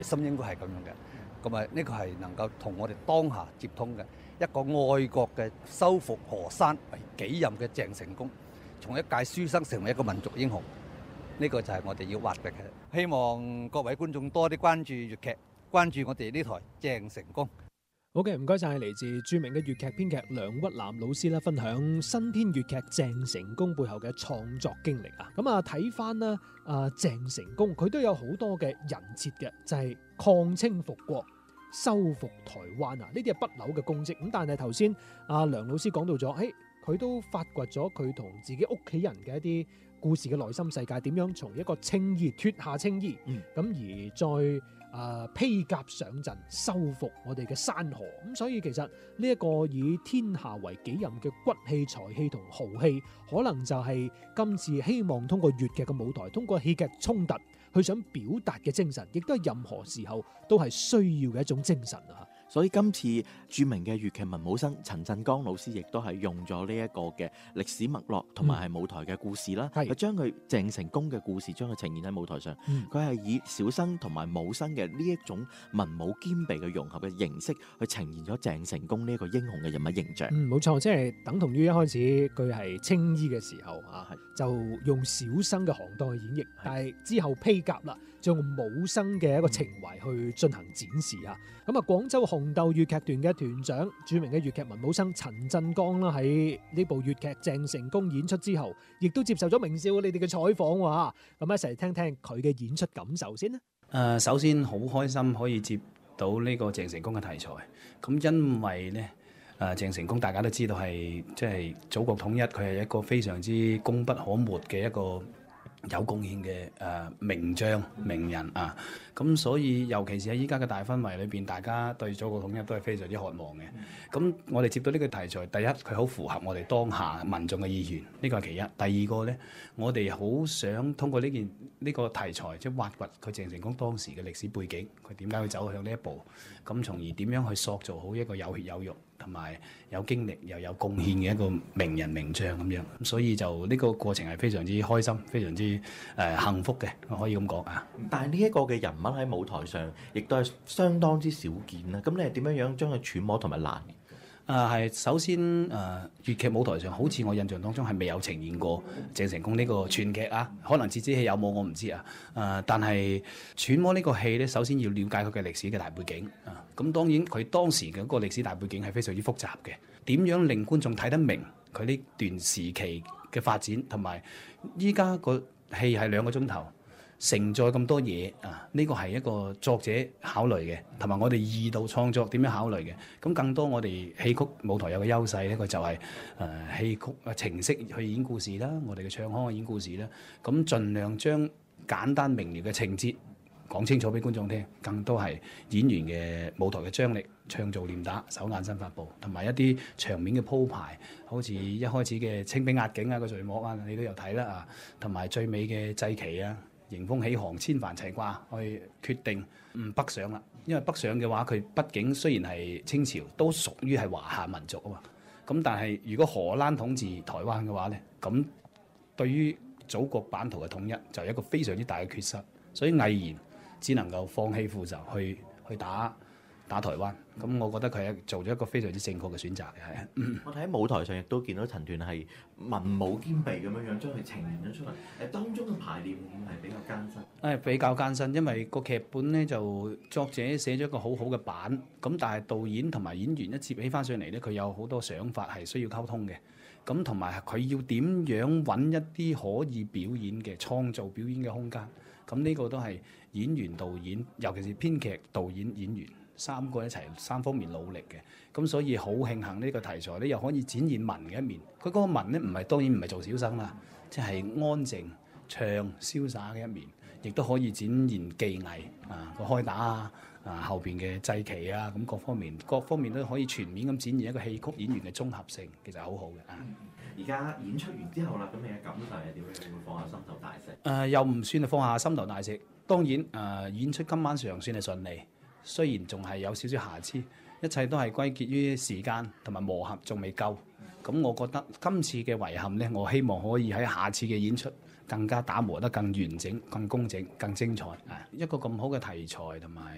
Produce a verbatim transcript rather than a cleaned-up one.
心應該係咁樣嘅。咁啊，呢個係能夠同我哋當下接通嘅一個愛國嘅收復河山為己任嘅鄭成功，從一介書生成為一個民族英雄，呢個就係我哋要挖掘嘅。希望各位觀眾多啲關注粵劇，關注我哋呢台鄭成功。 好嘅，唔該晒，係嚟自著名嘅粵劇編劇梁屈南老師啦，分享新編粵劇鄭成功背後嘅創作經歷啊。咁啊，睇翻啦，啊鄭成功佢都有好多嘅人設嘅，就係、是、抗清復國、收復台灣啊，呢啲係不朽嘅功績。咁但係頭先阿梁老師講到咗，誒佢都發掘咗佢同自己屋企人嘅一啲故事嘅內心世界，點樣從一個青衣脱下青衣，咁、嗯、而再啊、呃、披甲上陣，收復我哋嘅山河。咁所以其實呢一個以天下為己任嘅骨氣、才氣同豪氣，可能就係今次希望通過粵劇嘅舞台，通過戲劇衝突，去想表達嘅精神，亦都係任何時候都係需要嘅一種精神啊！ 所以今次著名嘅粵劇文武生陳振剛老師亦都係用咗呢一個嘅歷史脈絡同埋係舞台嘅故事啦，佢將佢鄭成功嘅故事將佢呈現喺舞台上。佢係、嗯、以小生同埋武生嘅呢一種文武兼備嘅融合嘅形式去呈現咗鄭成功呢一個英雄嘅人物形象。 嗯，冇錯，即係等同於一開始佢係青衣嘅時候啊，就用小生嘅行當去演繹，但係之後披甲啦，就用武生嘅一個情懷去進行展示啊。咁啊，廣州紅豆粵劇團嘅團長、著名嘅粵劇文武生陳振剛啦，喺呢部粵劇鄭成功演出之後，亦都接受咗明少你哋嘅採訪喎。咁一齊嚟聽聽佢嘅演出感受先啦。誒、 呃，首先好開心可以接到呢個鄭成功嘅題材。咁因為呢，誒、呃、鄭成功大家都知道係即係祖國統一，佢係一個非常之功不可沒嘅一個有貢獻嘅誒名將名人啊，咁所以尤其是喺依家嘅大氛圍裏邊，大家對祖國統一都係非常之渴望嘅。咁我哋接到呢個題材，第一佢好符合我哋當下民眾嘅意願，呢個係其一。第二個呢，我哋好想通過呢件呢個題材，即係挖掘佢鄭成功當時嘅歷史背景，佢點解會走向呢一步，咁從而點樣去塑造好一個有血有肉同埋有經歷又有貢獻嘅一個名人名將咁樣。咁所以就呢個過程係非常之開心，非常之誒、呃、幸福嘅，我可以咁講啊。 但係呢一個嘅人物喺舞台上，亦都係相當之少見啦。咁你係點樣樣將佢揣摩同埋拿捏？ 啊，係首先誒，粵、呃、劇舞台上好似我印象當中係未有呈現過鄭成功呢個傳劇啊，可能折子戲有冇我唔知啊。誒、呃，但係揣摩呢個戲咧，首先要了解佢嘅歷史嘅大背景啊。咁當然佢當時嘅嗰個歷史大背景係非常之複雜嘅，點樣令觀眾睇得明佢呢段時期嘅發展，同埋依家個戲係兩個鐘頭。承載咁多嘢啊！呢個係一個作者考慮嘅，同埋我哋二度創作點樣考慮嘅。咁更多我哋戲曲舞台有個優勢咧，佢就係誒戲曲啊程式去演故事啦，我哋嘅唱腔去演故事啦。咁盡量將簡單明瞭嘅情節講清楚俾觀眾聽，更多係演員嘅舞台嘅張力、唱做念打、手眼身法步，同埋一啲場面嘅鋪排，好似一開始嘅清兵壓境啊、個序幕啊，你都有睇啦啊，同埋最尾嘅祭旗啊。迎風起航，千帆齊掛，去決定唔北上啦。因為北上嘅話，佢畢竟雖然係清朝，都屬於係華夏民族啊嘛。咁但係如果荷蘭統治台灣嘅話呢，咁對於祖國版圖嘅統一就係一個非常之大嘅缺失，所以毅然只能夠放棄負責去去打打台灣。咁我覺得佢係做咗一個非常之正確嘅選擇嘅，係啊。 我睇喺舞台上亦都見到陳團係文武兼備咁樣樣將佢呈現咗出嚟。誒，當中嘅排練係比較艱辛。 誒，比較艱辛，因為個劇本呢就作者寫咗一個好好嘅版，咁但係導演同埋演員一接起翻上嚟呢，佢有好多想法係需要溝通嘅。咁同埋佢要點樣揾一啲可以表演嘅創造表演嘅空間。咁呢個都係演員、導演，尤其是編劇、導演、演員。三個一齊三方面努力嘅，咁所以好慶幸呢個題材咧，又可以展現文嘅一面。佢嗰個文咧，唔係當然唔係做小生啦，即係安靜、唱、瀟灑嘅一面，亦都可以展現技藝啊，個開打啊，啊後邊嘅祭旗啊，咁各方面各方面都可以全面咁展現一個戲曲演員嘅綜合性，其實好好嘅啊。 而家演出完之後啦，咁你嘅感受係點樣？會唔會放下心頭大石？誒、 呃，又唔算係放下心頭大石。當然誒、呃，演出今晚上算係順利。雖然仲係有少少瑕疵，一切都係歸結於時間同埋磨合仲未夠。咁我覺得今次嘅遺憾呢，我希望可以喺下次嘅演出更加打磨得更完整、更工整、更精彩。啊，一個咁好嘅題材同埋